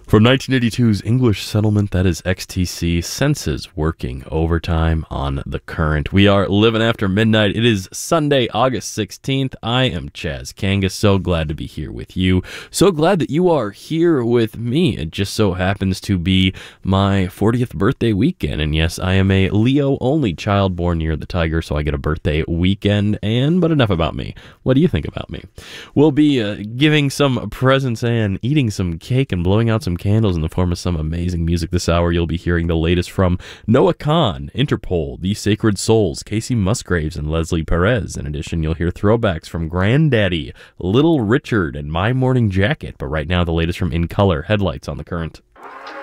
From 1982's English Settlement, that is XTC, Senses Working Overtime on the Current. We are living after midnight. It is Sunday, August 16th. I am Chaz Kangas. So glad to be here with you. So glad that you are here with me. It just so happens to be my 40th birthday weekend. And yes, I am a Leo-only child born near the tiger, so I get a birthday weekend. But enough about me. What do you think about me? We'll be giving some presents and eating some cake and blowing out some candles in the form of some amazing music. This hour you'll be hearing the latest from Noah Kahan, Interpol, The Sacred Souls, Casey Musgraves, and Leslie Perez. In addition, you'll hear throwbacks from Granddaddy, Little Richard, and My Morning Jacket. But right now, the latest from In Color, Headlights on the Current.